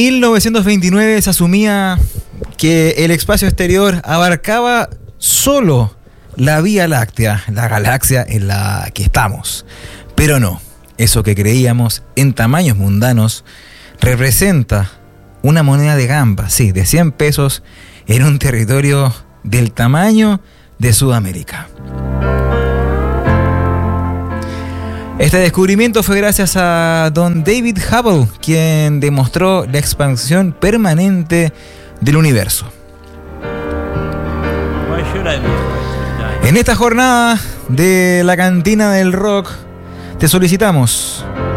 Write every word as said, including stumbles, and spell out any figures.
mil novecientos veintinueve se asumía que el espacio exterior abarcaba solo la Vía Láctea, la galaxia en la que estamos. Pero no, eso que creíamos en tamaños mundanos representa una moneda de gamba, sí, de cien pesos en un territorio del tamaño de Sudamérica. Este descubrimiento fue gracias a don David Hubble, quien demostró la expansión permanente del universo. En esta jornada de la Cantina del Rock, te solicitamos